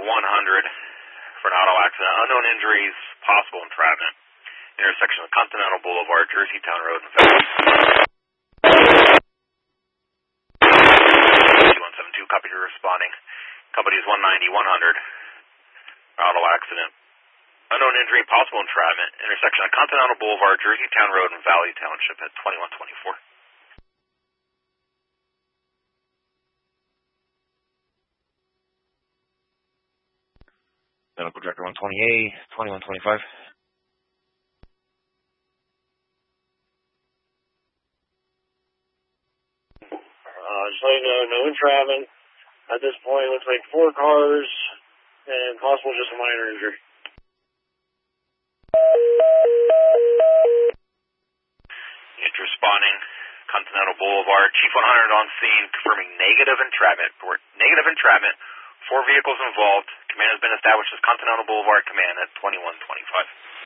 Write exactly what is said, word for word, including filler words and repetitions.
one hundred for an auto accident. Unknown injuries, possible entrapment. Intersection of Continental Boulevard, Jerseytown Road, and Valley. two one seven two, copy, you're responding. Company is one ninety, one hundred. Auto accident. Unknown injury, possible entrapment. Intersection of Continental Boulevard, Jerseytown Road, and Valley Township at twenty-one twenty-four. Medical Director one twenty-eight, twenty-one twenty-five. Uh, just letting you know, no entrapment. At this point, it looks like four cars and possible just a minor injury. It's responding. Continental Boulevard, Chief one hundred on scene, confirming negative entrapment. For negative entrapment, four vehicles involved. Command has been established as Continental Boulevard Command at twenty-one twenty-five.